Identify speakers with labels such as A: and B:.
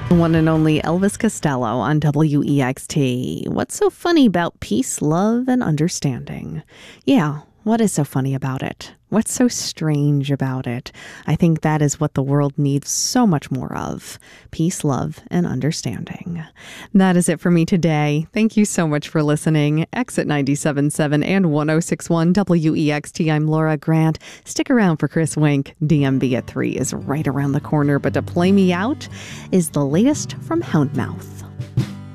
A: One and only Elvis Costello on WEXT. What's so funny about peace, love, and understanding? Yeah, what is so funny about it? What's so strange about it? I think that is what the world needs so much more of. Peace, love, and understanding. That is it for me today. Thank you so much for listening. Exit 97.7 and 106.1 WEXT. I'm Laura Grant. Stick around for Chris Wink. DMB at 3 is right around the corner, but to play me out is the latest from Houndmouth.